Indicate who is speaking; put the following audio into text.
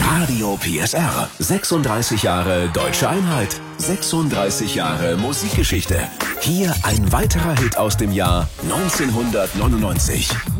Speaker 1: Radio PSR. 36 Jahre Deutsche Einheit. 36 Jahre Musikgeschichte. Hier ein weiterer Hit aus dem Jahr 1999.